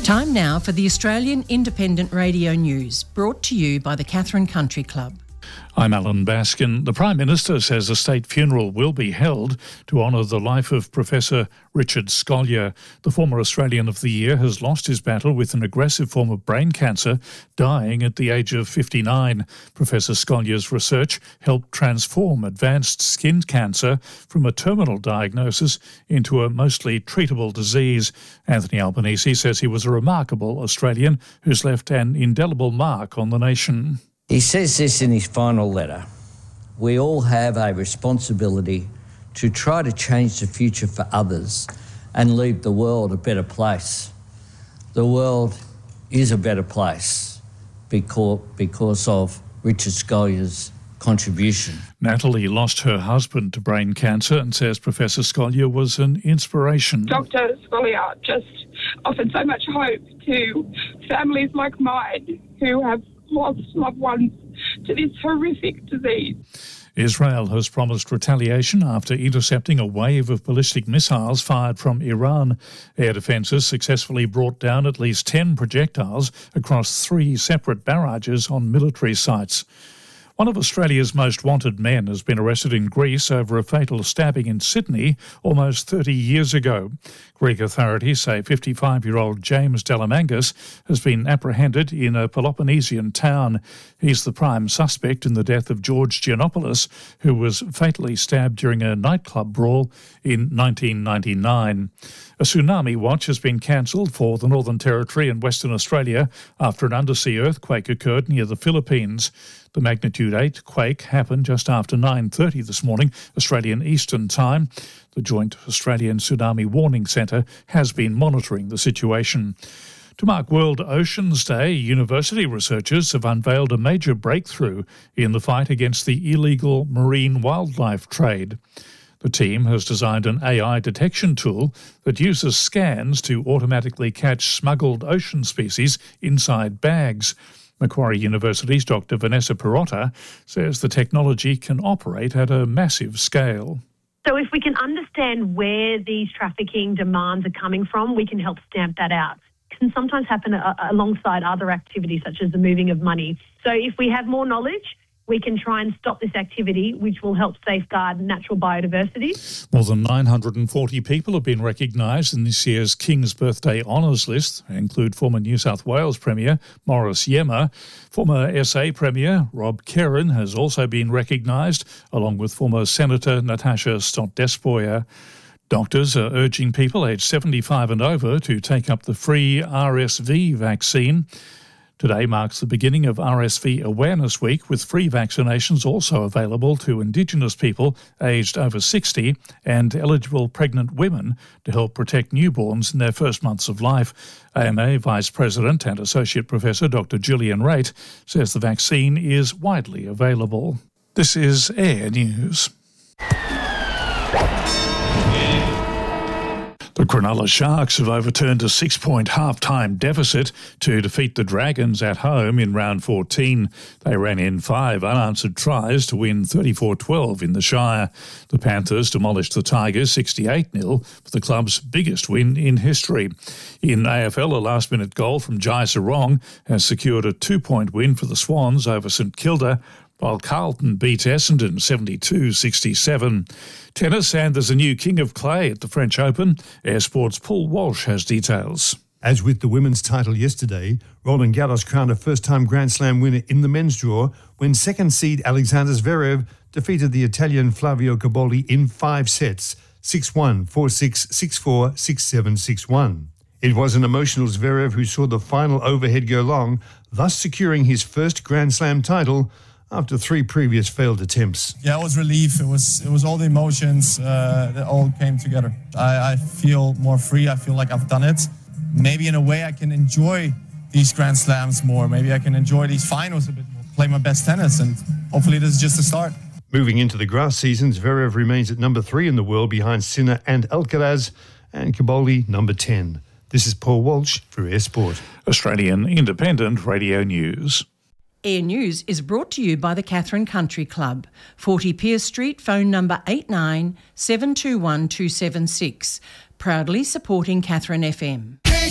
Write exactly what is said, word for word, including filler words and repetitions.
Time now for the Australian Independent Radio News, brought to you by the Katherine Country Club. I'm Alan Baskin. The Prime Minister says a state funeral will be held to honour the life of Professor Richard Scolyer. The former Australian of the Year has lost his battle with an aggressive form of brain cancer, dying at the age of fifty-nine. Professor Scolyer's research helped transform advanced skin cancer from a terminal diagnosis into a mostly treatable disease. Anthony Albanese says he was a remarkable Australian who's left an indelible mark on the nation. He says this in his final letter: "We all have a responsibility to try to change the future for others and leave the world a better place. The world is a better place because, because of Richard Scolyer's contribution." Natalie lost her husband to brain cancer and says Professor Scolyer was an inspiration. Doctor Scolyer just offered so much hope to families like mine who have lost loved ones to this horrific disease. Israel has promised retaliation after intercepting a wave of ballistic missiles fired from Iran. Air defences successfully brought down at least ten projectiles across three separate barrages on military sites. One of Australia's most wanted men has been arrested in Greece over a fatal stabbing in Sydney almost thirty years ago. Greek authorities say fifty-five-year-old James Delamangas has been apprehended in a Peloponnesian town. He's the prime suspect in the death of George Giannopoulos, who was fatally stabbed during a nightclub brawl in nineteen ninety-nine. A tsunami watch has been cancelled for the Northern Territory and Western Australia after an undersea earthquake occurred near the Philippines. The magnitude eight quake happened just after nine thirty this morning, Australian Eastern Time. The Joint Australian Tsunami Warning Centre has been monitoring the situation. To mark World Oceans Day, university researchers have unveiled a major breakthrough in the fight against the illegal marine wildlife trade. The team has designed an A I detection tool that uses scans to automatically catch smuggled ocean species inside bags. Macquarie University's Doctor Vanessa Perotta says the technology can operate at a massive scale. So if we can understand where these trafficking demands are coming from, we can help stamp that out. It can sometimes happen a- alongside other activities such as the moving of money. So if we have more knowledge, we can try and stop this activity, which will help safeguard natural biodiversity. More than nine hundred forty people have been recognised in this year's King's Birthday Honours list. They include former New South Wales Premier Morris Yema. Former S A Premier Rob Kerrin has also been recognised, along with former Senator Natasha Stott-Despoja. Doctors are urging people aged seventy-five and over to take up the free R S V vaccine. Today marks the beginning of R S V Awareness Week, with free vaccinations also available to Indigenous people aged over sixty and eligible pregnant women to help protect newborns in their first months of life. A M A Vice President and Associate Professor Doctor Gillian Raitt says the vaccine is widely available. This is Air News. The Cronulla Sharks have overturned a six-point half-time deficit to defeat the Dragons at home in round fourteen. They ran in five unanswered tries to win thirty-four twelve in the Shire. The Panthers demolished the Tigers sixty-eight nil for the club's biggest win in history. In A F L, a last-minute goal from Jai Sarong has secured a two-point win for the Swans over St Kilda, while Carlton beat Essendon seventy-two sixty-seven. Tennis, and there's a new King of Clay at the French Open. Air Sport's Paul Walsh has details. As with the women's title yesterday, Roland Garros crowned a first-time Grand Slam winner in the men's draw when second seed Alexander Zverev defeated the Italian Flavio Cobolli in five sets, six one, four six, six four, six seven, six one. It was an emotional Zverev who saw the final overhead go long, thus securing his first Grand Slam title after three previous failed attempts. Yeah, it was relief. It was it was all the emotions uh, that all came together. I, I feel more free. I feel like I've done it. Maybe in a way I can enjoy these Grand Slams more. Maybe I can enjoy these finals a bit more. Play my best tennis, and hopefully this is just the start. Moving into the grass season, Zverev remains at number three in the world behind Sinner and Alcaraz, and Cobolli number ten. This is Paul Walsh for Air Sport. Australian Independent Radio News. Air News is brought to you by the Katherine Country Club, forty Pearce Street, phone number eight nine seven two one two seven six, proudly supporting Katherine F M.